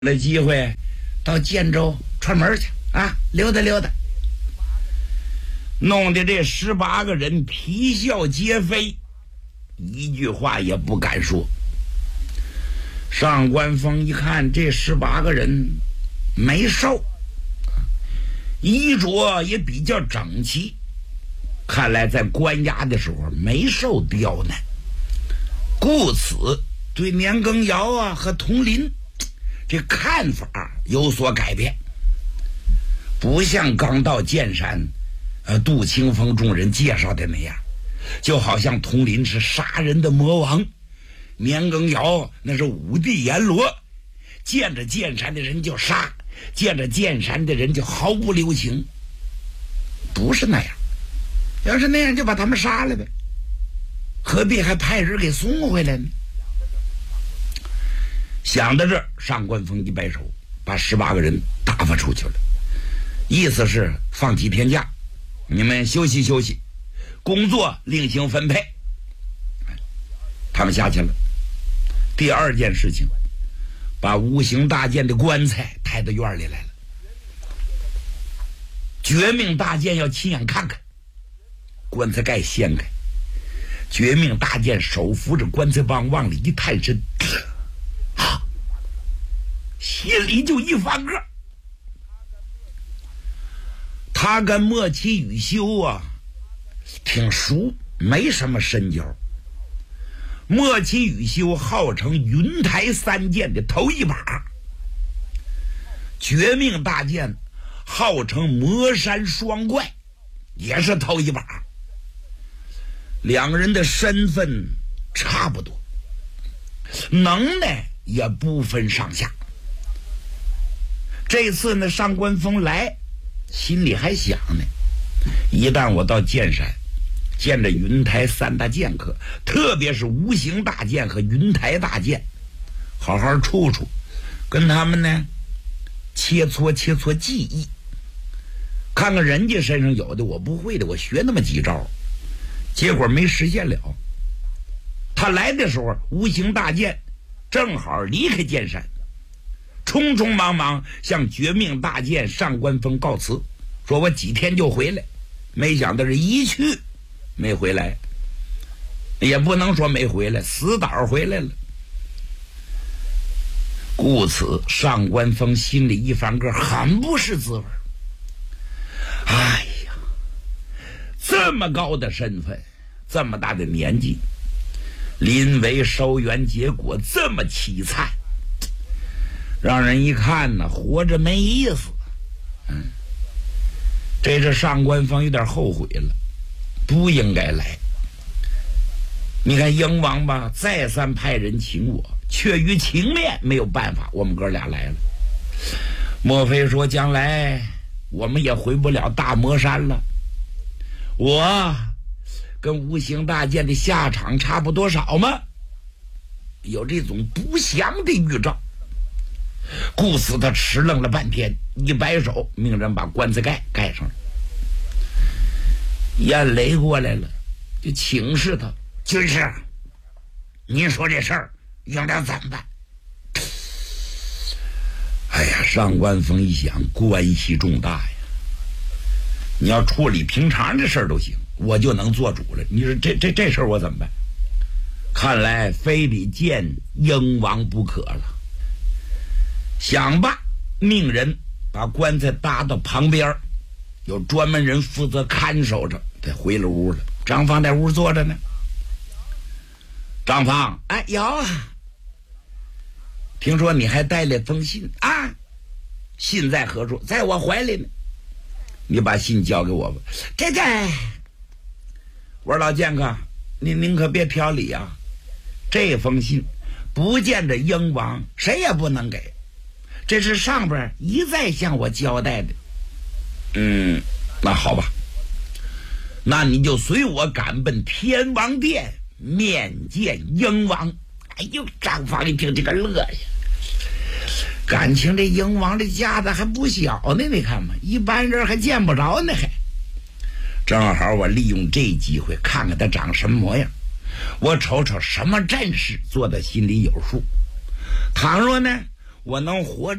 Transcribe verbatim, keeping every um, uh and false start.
了机会到建州串门去啊，溜达溜达，弄得这十八个人啼笑皆非，一句话也不敢说。上官峰一看这十八个人没瘦，衣着也比较整齐，看来在关押的时候没受刁难，故此对年羹尧啊和佟林这看法有所改变，不像刚到剑山呃，杜清风众人介绍的那样，就好像佟林是杀人的魔王，年羹尧那是五帝阎罗，见着剑山的人就杀，见着剑山的人就毫不留情，不是那样。要是那样就把他们杀了呗，何必还派人给送回来呢？想到这儿，上官峰一摆手，把十八个人打发出去了，意思是放几天假，你们休息休息，工作另行分配。他们下去了。第二件事情，把无形大剑的棺材抬到院里来了。绝命大剑要亲眼看看，棺材盖掀开，绝命大剑手扶着棺材帮往里一探身，心里就一翻个。他跟莫奇雨修啊挺熟，没什么深交。莫奇雨修号称云台三剑的头一把，绝命大剑号称魔山双怪，也是头一把。两个人的身份差不多，能耐也不分上下。这次呢，上官峰来，心里还想呢，一旦我到剑山见着云台三大剑客，特别是无形大剑和云台大剑，好好处处，跟他们呢切磋切磋技艺，看看人家身上有的我不会的，我学那么几招，结果没实现了。他来的时候，无形大剑正好离开剑山，匆匆忙忙向绝命大剑上官峰告辞，说我几天就回来。没想到是一去没回来，也不能说没回来，死倒回来了。故此上官峰心里一翻个，很不是滋味。哎呀，这么高的身份，这么大的年纪，临危收元结果这么凄惨，让人一看呢，活着没意思。嗯，这是上官峰有点后悔了，不应该来。你看英王吧，再三派人请我，却于情面没有办法，我们哥俩来了。莫非说将来我们也回不了大魔山了？我跟无形大剑的下场差不多少吗？有这种不祥的预兆。故此他迟愣了半天，一摆手命人把棺材盖盖上了。燕雷过来了，就请示他，军师，您说这事儿应当怎么办？哎呀，上官峰一想，关系重大呀，你要处理平常的事儿都行，我就能做主了，你说这这这事儿我怎么办？看来非得见英王不可了。想吧，命人把棺材搭到旁边，有专门人负责看守着。他回了屋了，张芳在屋坐着呢。张芳，哎，有啊，听说你还带了封信啊？信在何处？在我怀里呢。你把信交给我吧。这个，我说老剑客，您您可别挑理啊！这封信不见着英王，谁也不能给。这是上边一再向我交代的。嗯，那好吧，那你就随我赶奔天王殿面见英王。哎呦，张芳一听这个乐呀，感情这英王这架子还不小呢，你看嘛，一般人还见不着呢，还正好我利用这机会看看他长什么模样，我瞅瞅什么阵势，做的心里有数。倘若呢我能活